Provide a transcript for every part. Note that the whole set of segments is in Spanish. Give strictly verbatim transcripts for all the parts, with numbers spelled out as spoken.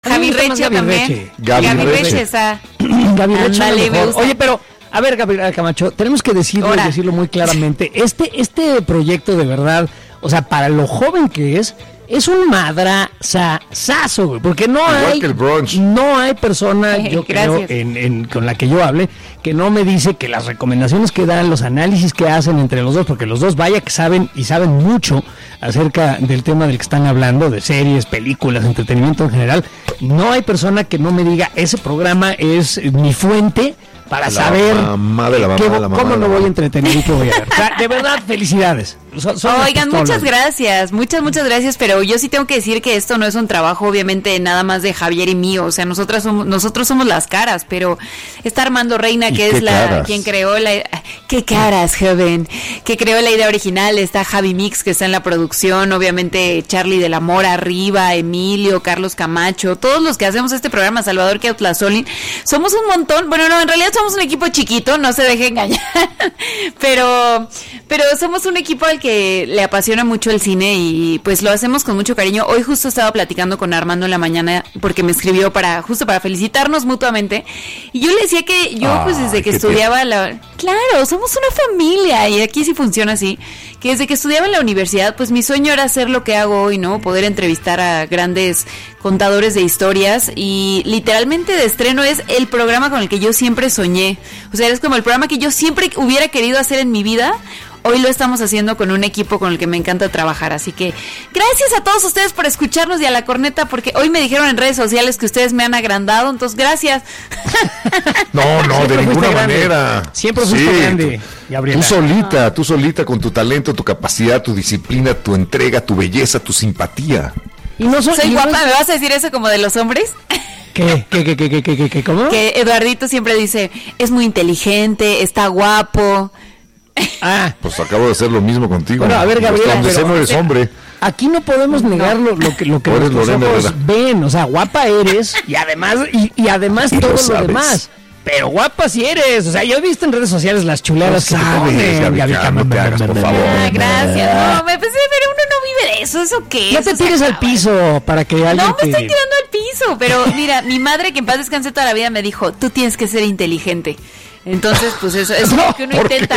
Javi Reche también. Gaby, Gaby Reche. Reche está. Gaby Reche. Ándale, me gusta. Oye, pero, a ver, Gabriela Camacho, tenemos que decirlo Ahora. y decirlo muy claramente. Este, este proyecto de verdad, o sea, para lo joven que es, es un madrazazazo, güey, porque no Igual hay, que el brunch. no hay persona, Eh, yo creo, gracias. en, en, con la que yo hable, que no me dice que las recomendaciones que dan, los análisis que hacen entre los dos, porque los dos vaya que saben y saben mucho acerca del tema del que están hablando, de series, películas, entretenimiento en general, no hay persona que no me diga, ese programa es mi fuente para La saber mamá de la mamá qué- de la mamá cómo de la me voy mamá. a entretener y qué voy a ver. O sea, de verdad, felicidades. Son- son las Oigan, pistolas. muchas gracias, muchas, muchas gracias, pero yo sí tengo que decir que esto no es un trabajo obviamente nada más de Javier y mío, o sea, nosotras somos, nosotros somos las caras, pero está Armando Reina, ¿Y que qué es la caras? quien creó la... ¡Qué caras, joven! Que creó la idea original, está Javi Mix, que está en la producción, obviamente Charlie de la Mora arriba, Emilio, Carlos Camacho, todos los que hacemos este programa, Salvador Queutlazolin, somos un montón, bueno, no, en realidad somos un equipo chiquito, no se deje engañar, pero, pero somos un equipo al que le apasiona mucho el cine y pues lo hacemos con mucho cariño. Hoy justo estaba platicando con Armando en la mañana porque me escribió para, justo para felicitarnos mutuamente, y yo le decía que yo pues desde Ay, que qué estudiaba la... Claro, somos una familia y aquí sí funciona así, que desde que estudiaba en la universidad, pues mi sueño era hacer lo que hago hoy, ¿no? Poder entrevistar a grandes contadores de historias y literalmente de estreno es el programa con el que yo siempre soñé. O sea, es como el programa que yo siempre hubiera querido hacer en mi vida. Hoy lo estamos haciendo con un equipo con el que me encanta trabajar, así que gracias a todos ustedes por escucharnos y a la corneta, porque hoy me dijeron en redes sociales que ustedes me han agrandado, entonces gracias. No, no, Siempre de fuiste ninguna grande. manera. Siempre fuiste grande, tú- Gabriela. Tú solita, tú solita con tu talento, tu capacidad, tu disciplina, tu entrega, tu belleza, tu simpatía. Y no son, Soy y no guapa, es- ¿me vas a decir eso como de los hombres? ¿Qué? ¿Qué, qué, qué, qué, qué, qué, qué, cómo? Que Eduardito siempre dice, es muy inteligente, está guapo. Ah, Pues acabo de hacer lo mismo contigo. Bueno, a ver, Gabriela, Hasta donde sé, pero- no eres hombre. aquí no podemos negar lo, lo que, lo que O eres nuestros Lorena ojos Herrera. ven, o sea, guapa eres y además y, y además Y lo todo lo sabes. demás. Pero guapa sí eres, o sea, yo he visto en redes sociales las chuladas Lo que te sabes, ponen, Gaby, Gaby, Cam, no te hagas, por favor. Ah, gracias. No, me pensé, pero uno no vive de eso, ¿eso qué? No Eso te se tires al acaba. piso para que alguien No me te... estoy tirando al piso, pero mira, mi madre, que en paz descanse toda la vida, me dijo, tú tienes que ser inteligente. Entonces, pues eso, eso es lo que uno ¿por intenta.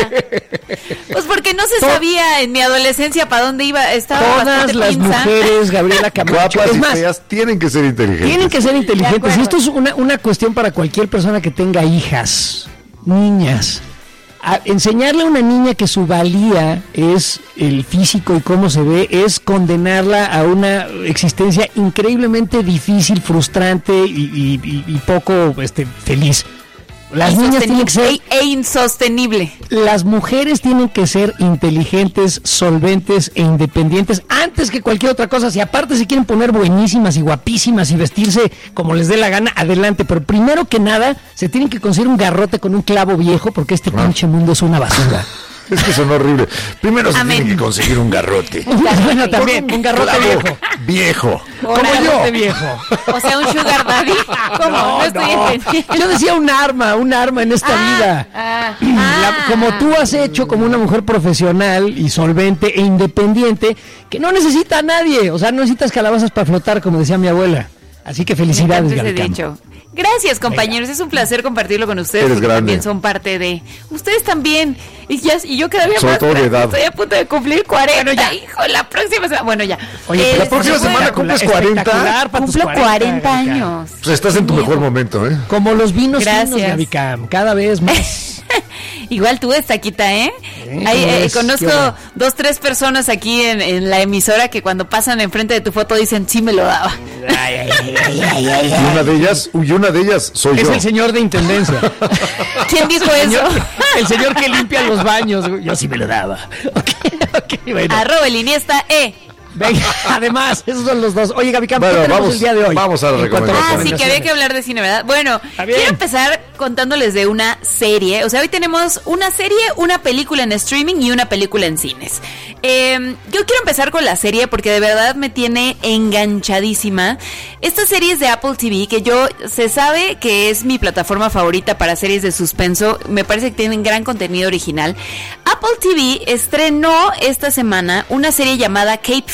Pues porque no se To- sabía en mi adolescencia para dónde iba, estaba Todas bastante las pinza. mujeres, Gabriela Camacho, Guapas es y más, feas tienen que ser inteligentes. tienen que ser De inteligentes. acuerdo. Y esto es una, una cuestión para cualquier persona que tenga hijas, niñas. A enseñarle a una niña que su valía es el físico y cómo se ve, es condenarla a una existencia increíblemente difícil, frustrante y, y- y- y poco este, feliz. Las niñas tienen que ser... E, e insostenible. Las mujeres tienen que ser inteligentes, solventes e independientes antes que cualquier otra cosa. Si aparte se quieren poner buenísimas y guapísimas y vestirse como les dé la gana, adelante. Pero primero que nada, se tienen que conseguir un garrote con un clavo viejo porque este pinche mundo es una basura. Es que son horribles. Primero se Amén. tienen que conseguir un garrote. Bueno, también, un garrote Clavo viejo. Viejo. Como Como yo. garrote viejo. O sea, un sugar daddy. ¿Cómo? No, estoy entendiendo. Yo decía un arma, un arma en esta Ah, vida. ah, La- ah. como tú has hecho como una mujer profesional y solvente e independiente que no necesita a nadie, o sea, no necesitas calabazas para flotar, como decía mi abuela. Así que Me felicidades, encanta ese Gaby Cam. dicho. Gracias, compañeros. Es un placer compartirlo con ustedes. Eres porque grande. también son parte de. Ustedes también. Y, ya, y yo cada vez Sobre más. todo de grande. edad. Estoy a punto de cumplir cuarenta. Hijo, la próxima semana. Bueno, ya. Oye, Eh, la próxima bueno, semana cumples cuarenta. espectacular para tus Cumplo cuarenta Gaby Cam. años. Pues estás en tu mejor momento, ¿eh? Como los vinos Gracias. finos, Gaby Cam, cada vez más. Igual tú, Estaquita, ¿eh? Sí, Hay, ¿cómo eh, ves? ¿Qué conozco onda? dos, tres personas aquí en, en la emisora que cuando pasan enfrente de tu foto dicen, sí me lo daba. Ay, ay, ay, ay, ay, ay, Y ay. una de ellas, y una de ellas soy Es yo. el señor de intendencia. ¿Quién dijo El eso? señor, el señor que limpia los baños. Yo sí me lo daba. Ok, ok, bueno. Arroba el Iniesta E. Venga, además, esos son los dos. Oye, Gaby Cam, Bueno, ¿qué tenemos vamos- el día de hoy? vamos a las En cuanto recomendaciones. Ah, sí, que había que hablar de cine, ¿verdad? Bueno, Está bien. quiero empezar contándoles de una serie. O sea, hoy tenemos una serie, una película en streaming y una película en cines. Eh, yo quiero empezar con la serie porque de verdad me tiene enganchadísima. Esta serie es de Apple T V, que yo se sabe que es mi plataforma favorita para series de suspenso. Me parece que tienen gran contenido original. Apple T V estrenó esta semana una serie llamada Cape Fear.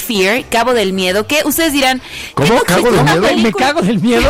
Fear, Cabo del Miedo, que ustedes dirán, ¿cómo? ¿qué no ¿Cago existe del una miedo? Me película? cago del miedo.